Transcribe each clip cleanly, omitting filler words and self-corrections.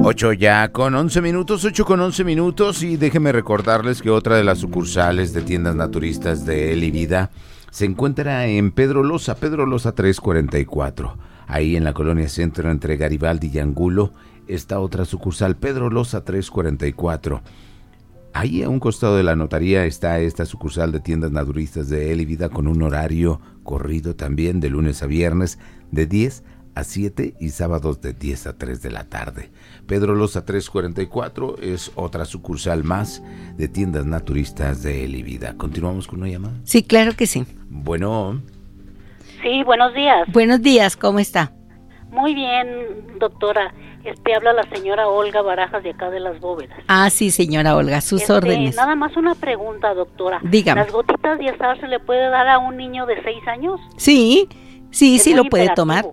8 con 11 minutos, y déjenme recordarles que otra de las sucursales de tiendas naturistas de Eli Vida se encuentra en Pedro Loza 344. Ahí en la colonia Centro, entre Garibaldi y Angulo, está otra sucursal, Pedro Loza 344. Ahí a un costado de la notaría está esta sucursal de tiendas naturistas de Eli Vida, con un horario corrido también de lunes a viernes de 10 a 7 y sábados de 10 a 3 de la tarde. Pedro Loza 344 es otra sucursal más de tiendas naturistas de Eli Vida. ¿Continuamos con una llamada? Sí, claro que sí. Bueno. Sí, buenos días. Buenos días, ¿cómo está? Muy bien, doctora. Habla la señora Olga Barajas de acá de Las Bóvedas. Ah, sí, señora Olga, sus órdenes. Nada más una pregunta, doctora. Dígame. ¿Las gotitas de azahar se le puede dar a un niño de 6 años? Sí lo puede tomar.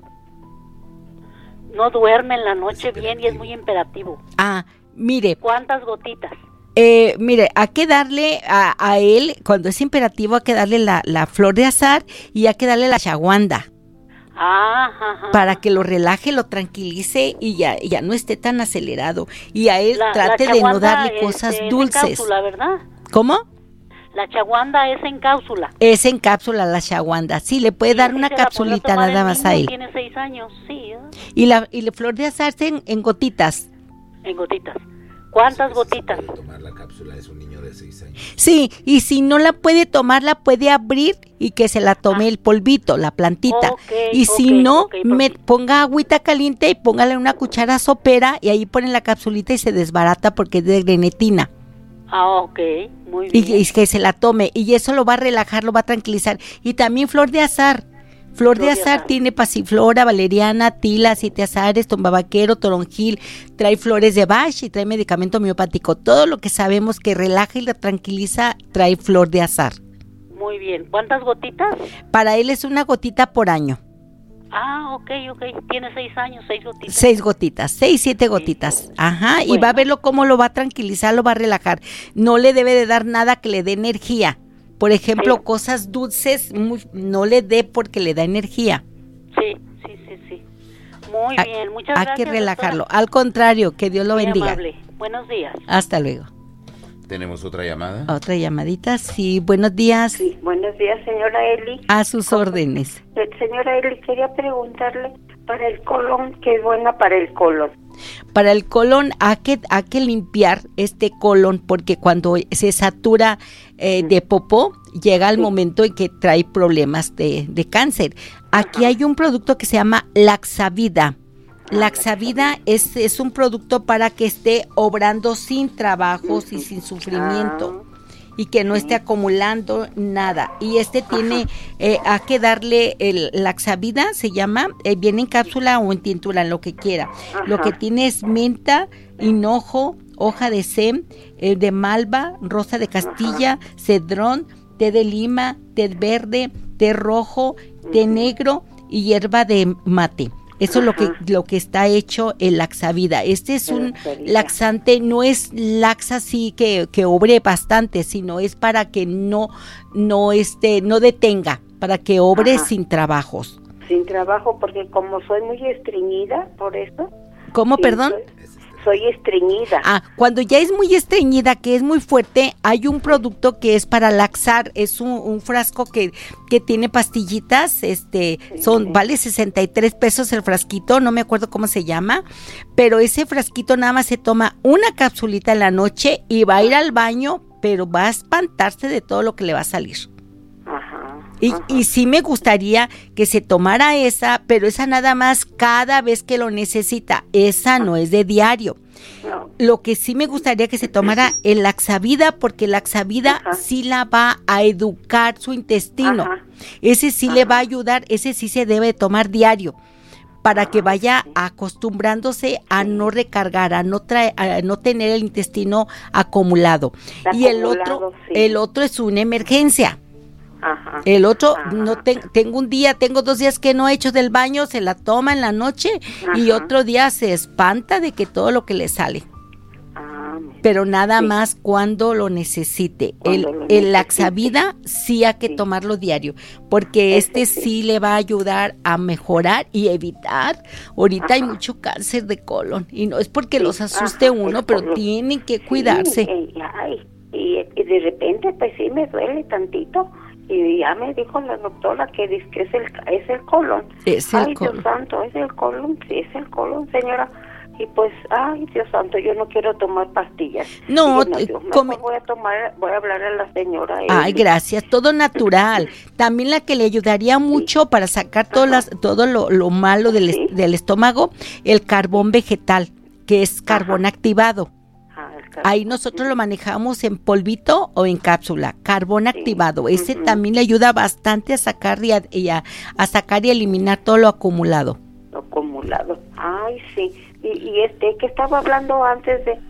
No duerme en la noche bien y es muy imperativo. Ah, mire. ¿Cuántas gotitas? Mire, hay que darle a él, cuando es imperativo, hay que darle la flor de azahar y hay que darle la ashwagandha. Para que lo relaje, lo tranquilice y ya no esté tan acelerado. Y a él trate de no darle cosas dulces. Es en cápsula, ¿verdad? ¿Cómo? La ashwagandha es en cápsula. Es en cápsula la ashwagandha. Sí, le puede dar una capsulita nada más a él. Tiene 6 años, sí. Y la flor de azahar en gotitas. En gotitas. ¿Cuántas gotitas? Puede tomar la cápsula, es un niño de 6 años. Sí, y si no la puede tomar, la puede abrir y que se la tome el polvito, la plantita. Y si no, ponga agüita caliente y póngale una cuchara sopera y ahí pone la capsulita y se desbarata porque es de grenetina. Muy bien. Y que se la tome y eso lo va a relajar, lo va a tranquilizar. Y también flor de azahar. Flor de azahar tiene pasiflora, valeriana, tila, 7 azahares, tombabaquero, toronjil, trae flores de Bach y trae medicamento homeopático. Todo lo que sabemos que relaja y la tranquiliza trae flor de azahar. Muy bien. ¿Cuántas gotitas? Para él es una gotita por año. Ok. Tiene 6 años, 6 gotitas. 6 gotitas, 6, 7 gotitas. Ajá, bueno. Y va a verlo cómo lo va a tranquilizar, lo va a relajar. No le debe de dar nada que le dé energía. Por ejemplo, cosas dulces no le dé porque le da energía. Sí. Muy bien, muchas gracias. Hay que relajarlo. Doctora. Al contrario, que Dios lo bendiga. Amable. Buenos días. Hasta luego. ¿Tenemos otra llamada? Otra llamadita, sí. Buenos días. Sí, buenos días, señora Eli. A sus órdenes. Señora Eli, quería preguntarle para el colon, ¿qué es buena para el colon? Para el colon hay que limpiar este colon porque cuando se satura de popó llega el momento en que trae problemas de cáncer. Aquí hay un producto que se llama Laxavida. Laxavida es un producto para que esté obrando sin trabajos y sin sufrimiento. Y que no esté acumulando nada. Y tiene, hay que darle el Laxavida, se llama, viene en cápsula o en tintura, en lo que quiera. Lo que tiene es menta, hinojo, hoja de sem, de malva, rosa de Castilla, cedrón, té de lima, té verde, té rojo, té negro y hierba de mate. Eso es lo que está hecho el Laxavida. Este es un laxante, no es laxa así que obre bastante, sino es para que no detenga, para que obre sin trabajos. Sin trabajo, porque como soy muy estreñida, por eso. ¿Cómo, perdón? Soy estreñida. Cuando ya es muy estreñida, que es muy fuerte, hay un producto que es para laxar, es un frasco que tiene pastillitas, vale 63 pesos el frasquito, no me acuerdo cómo se llama, pero ese frasquito nada más se toma una capsulita en la noche y va a ir al baño, pero va a espantarse de todo lo que le va a salir. Y sí me gustaría que se tomara esa, pero esa nada más cada vez que lo necesita. Esa no es de diario. No. Lo que sí me gustaría que se tomara el Laxavida, porque el Laxavida sí la va a educar su intestino. Ese sí le va a ayudar, ese sí se debe tomar diario, para que vaya acostumbrándose a no recargar, a no tener el intestino acumulado. Y el otro es una emergencia. El otro, tengo 2 días que no he hecho del baño, se la toma en la noche y otro día se espanta de que todo lo que le sale. pero nada Sí. más cuando lo necesite. Cuando lo El necesite. Laxavida sí hay que Sí. tomarlo diario, porque Ese este sí. sí le va a ayudar a mejorar y evitar. Ahorita hay Ajá. mucho cáncer de colon y no es porque Sí, los asuste ajá, uno, el pero colon. tienen que Sí, cuidarse. y de repente pues sí me duele tantito y ya me dijo la doctora que dice que es el colon. Es el Ay, colon. Dios santo, es el colon, sí, es el colon, señora. Y pues, ay, Dios santo, yo no quiero tomar pastillas. No, Dije, yo mejor come- voy a hablar a la señora. Ay, Eli. gracias, todo natural. También la que le ayudaría mucho para sacar todo lo malo Sí. del estómago, el carbón vegetal, que es carbón activado. Ah, el carbón. Ahí nosotros lo manejamos en polvito o en cápsula, carbón activado. Ese Ujú. también le ayuda bastante a sacar a sacar y eliminar todo lo acumulado. Acumulado. Ay, sí. Y que estaba hablando antes de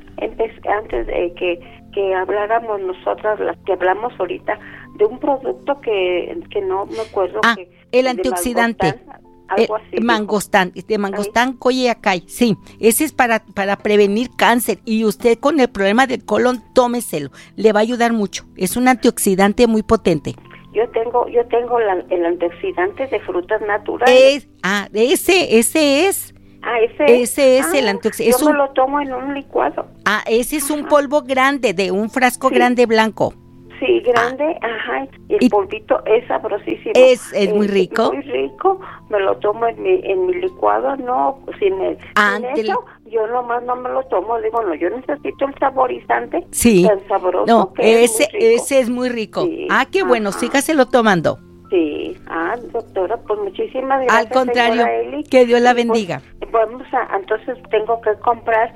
que habláramos nosotras, las que hablamos ahorita, de un producto que no me acuerdo. Ah, que el de antioxidante. mangostán, algo así. dijo. Mangostán, de mangostán, coyacay, sí, ese es para prevenir cáncer y usted con el problema del colon, tómeselo, le va a ayudar mucho, es un antioxidante muy potente. Yo tengo el antioxidante de frutas naturales. Ese es, Ese es el antioxidante, Yo me lo tomo en un licuado. ese es un polvo grande, de un frasco Sí. grande blanco. Sí, grande, ajá, y el Y- polvito es sabrosísimo. Es muy rico. Muy rico, me lo tomo en mi licuado, no, sin Ándele. eso, yo nomás no me lo tomo, digo, no, yo necesito el saborizante Sí, tan sabroso no, que es muy rico. ese es muy rico. Sí, Qué bueno, ajá. sígaselo tomando. Sí, doctora, pues muchísimas gracias. Al contrario, señora Eli. que Dios la Y, pues, bendiga. entonces tengo que comprar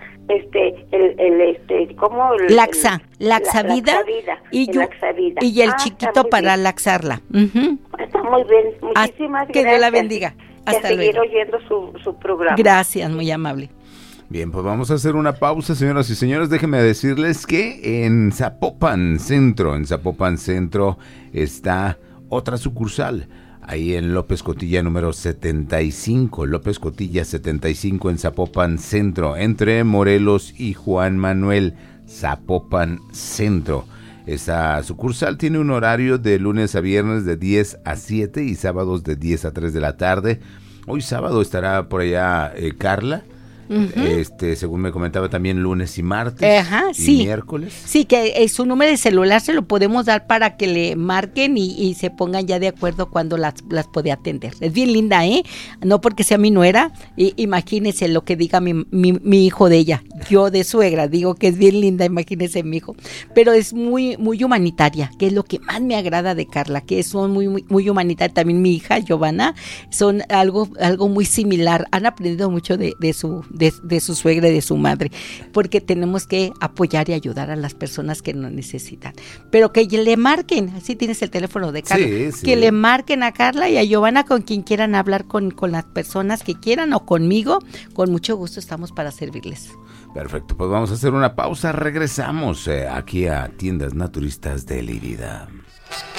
¿cómo? Laxavida y Laxavida. y el Está chiquito muy para bien. laxarla. Ujú. Está muy bien, muchísimas Que gracias. Dios la bendiga. Y a Hasta seguir luego. oyendo su programa. Gracias, muy amable. Bien, pues vamos a hacer una pausa, señoras y señores. Déjenme decirles que en Zapopan Centro está otra sucursal. Ahí en López Cotilla número 75, López Cotilla 75 en Zapopan Centro, entre Morelos y Juan Manuel, Zapopan Centro. Esa sucursal tiene un horario de lunes a viernes de 10 a 7 y sábados de 10 a 3 de la tarde. Hoy sábado estará por allá Carla. Según me comentaba, también lunes y martes. Ajá, y sí. miércoles. Sí, que su número de celular se lo podemos dar para que le marquen y se pongan ya de acuerdo cuando las puede atender. Es bien linda, ¿eh? No porque sea mi nuera, imagínese lo que diga mi hijo de ella. Yo de suegra digo que es bien linda, imagínese mi hijo. Pero es muy muy humanitaria, que es lo que más me agrada de Carla, que son muy humanitaria. También mi hija, Giovanna, son algo muy similar. Han aprendido mucho de su suegra y de su madre, porque tenemos que apoyar y ayudar a las personas que nos necesitan. Pero que le marquen, así tienes el teléfono de Carla, Sí. que le marquen a Carla y a Giovanna con quien quieran hablar con las personas que quieran o conmigo, con mucho gusto estamos para servirles. Perfecto, pues vamos a hacer una pausa, regresamos aquí a Tiendas Naturistas de Lérida.